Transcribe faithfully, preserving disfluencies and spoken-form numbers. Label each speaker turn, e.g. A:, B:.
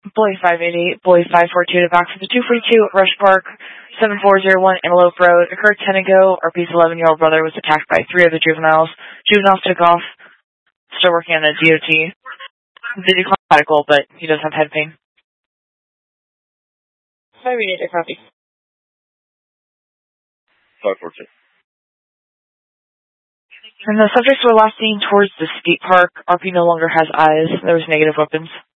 A: Bully five eighty-eight, Bully five forty-two to box of the two forty-two, Rush Park, seven four zero one, Antelope Road. Occurred ten ago. R P's eleven-year-old brother was attacked by three other juveniles. Juveniles took off. Still working on the D O T. They declined medical, but he does have head pain. five eighty-eight, copy.
B: five four two.
A: And the subjects were last seen towards the skate park. R P no longer has eyes. There was negative weapons.